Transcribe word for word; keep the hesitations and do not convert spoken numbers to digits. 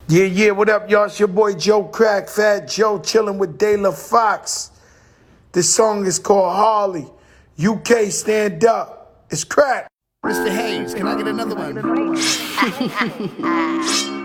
Yeah, yeah, what up, y'all? It's your boy Joe Crack, Fat Joe, chilling with De La Fox. This song is called Harley. U K, stand up. It's crack. Mister Hayes, can I get another one?